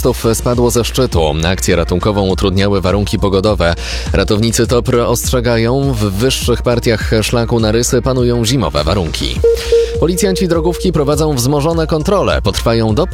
turystów spadło ze szczytu. Akcję ratunkową utrudniały warunki pogodowe. Ratownicy TOPR ostrzegają, w wyższych partiach szlaku na Rysy panują zimowe warunki. Policjanci drogówki prowadzą wzmożone kontrole. Potrwają do